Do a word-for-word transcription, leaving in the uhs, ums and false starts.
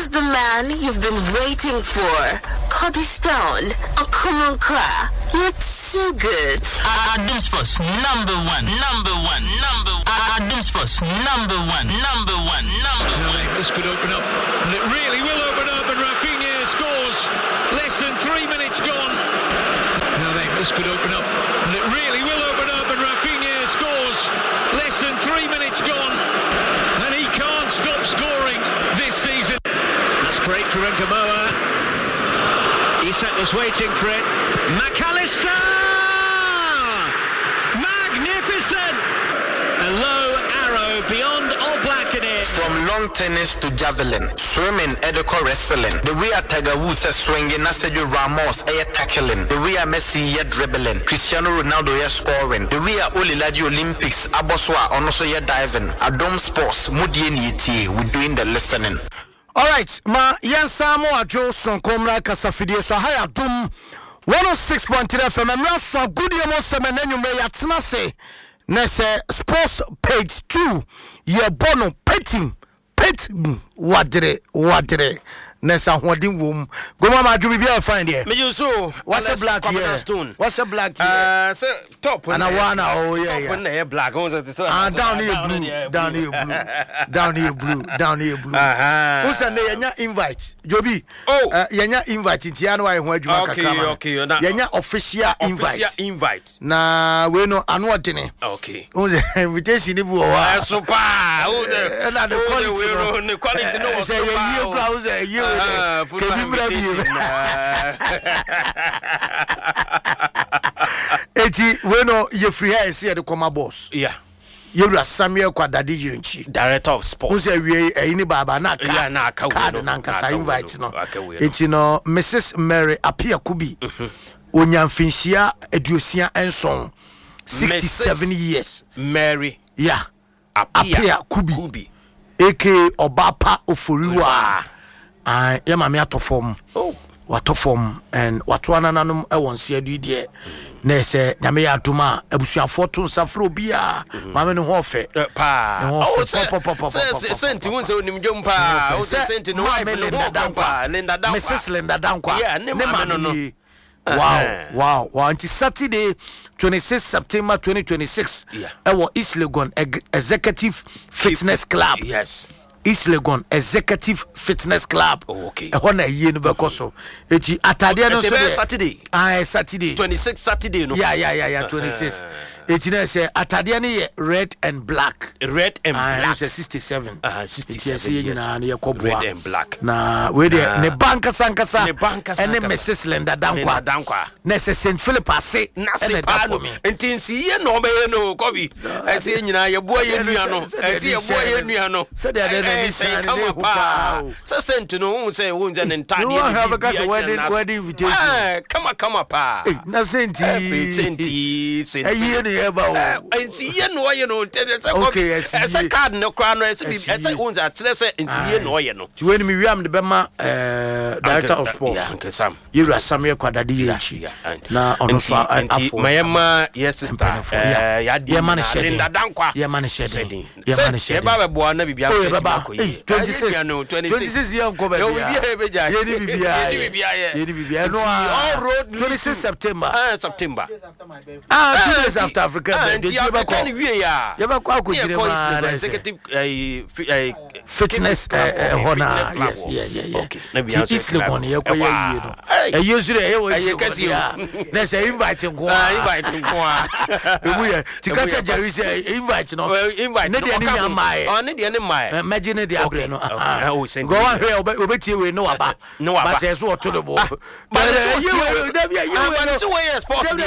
is the man you've been waiting for. Kobe Stone. Oh, come on, Kra. You're too good. Adum Sports, number one, number one, number one. Adum Sports, number one, number one, number one. This could open up, and it really will open up, and Rafinha scores. Less than three minutes gone. Now then, this could open up, and it really will open up, and Rafinha scores. Less than three minutes gone, and he can't stop scoring this season. That's great for Nkamoa. Isak was waiting for it. McAllister! Magnificent! A low arrow beyond Oblak in it. From long tennis to javelin, swimming, edical wrestling. The way a Tiger Woods is swinging, Sergio Ramos is tackling. The way a Messi is dribbling, Cristiano Ronaldo is scoring. The way a Olilaji Olympics, Aboswa, also is diving. Adom Sports, Mudieniti, we're doing the listening. All right, ma yansamo ajo son komra kasafidie so haya dum one oh six point three F M mra so good yemo semenenyu me yatena se na se sports page two ye bono petim pet wadre wadre Nessa Hodin womb. Go mama do be find here. Me you so what's a black here? What's a black here? Uh so top and I wanna oh yeah yeah. When they black on the so ah down here blue down here blue down here blue down here blue. Uh-huh. Who send yenya invite? Joby. Oh uh, yenya invite ntia no why ho adwuma kakama. Okay okay. Yenya official invite. Official invite. Na we no anu odene. Okay. Who the invitation ni bu o wa. Super. Who the na the quality no. The quality no was so you you Uh, Eti weno ye free hair see the comma boss. Yeah. You are Samuel Kwadadi Yunchi, director of sports. Who's a we any baba na ka na card na nkasa invite no. Eti no Missus Mary Apia Kubi. Onyamfinhia eduosia enson sixty-seven years. Mary. Yeah. Apia, Apia Kubi. Kubi. Aka Obapa Oforiwa. Ah, ya mama ya to form. Oh, what to form and what one ananum e won se adu de na se nyame ya atuma abusuafo to safro bia mama no ho fe pa oh se senti won se onim dwom pa o se senti no wife Linda Dankwa Linda Dankwa Missus Linda Dankwa yeah ne mama no no wow wow wow until Saturday twenty-sixth September twenty twenty-six yeah e wo East Legon Executive Fitness Club. Yes, East Legon Executive Fitness Club. Oh, okay. E ho na ye no bekoso. Eti atade no so Saturday. Ah, Saturday. twenty-sixth Saturday no. Yeah, yeah, yeah, yeah, twenty-six. Eti na say atade no ye red and black. Red and black. Ah, sixty-seven. Ah, sixty-seven. Yes, na na ye kobwa. Red and black. Na we de ne banka sankasa. Ne banka sankasa. Ene Missus Linda Dankwa. Dankwa. Na say Saint Philip ase. Na se pa no. Enti nsi ye no be no Kobi. Ese nyina ye boa ye nua no. Enti ye boa ye nua no. Se de de say come up. So sent no who say who an entire. You have a wedding wedding invitation. Ah, come on, come up. Na senti. Senti, senti. Eh ye ne eba o. Enti ye no ye no. Okay, yes. Esa card no kra no esa bi esa who that say enti ye no ye no. To when me wiam de bema eh director of sports. Uncle Sam. You are Samuel Kwadadi Yunchi. Na ono so afo. Mayema yes sister. Eh ya di Linda Dankwa. Ye man shedding. Ye man shedding. Eba be boa na bibia. twenty-six twenty-six years go back. Yo bibia be ja. Ye ni bibia. Ye ni bibia ye. Ye ni bibia. No all road twenty-six September. Ah September. Ah two days after Africa Day. Dey ba ko. Ye ba ko akujire ma executive eh fitness hona. Yes, yeah, yeah, yeah. Okay. East Legon ye ko ye ye no. E yezure ye wo ye ya. Na say invite nko. Ah invite nko ah. Emu ye. Tikacha Jerry say invite no. Invite no. Ne dey ni mai. Oh ne dey ni mai. Imagine dey abre no. Oh send. Go on here obetie we no aba. No aba. But say so to the ball. But you we dey be you we. But so we sports.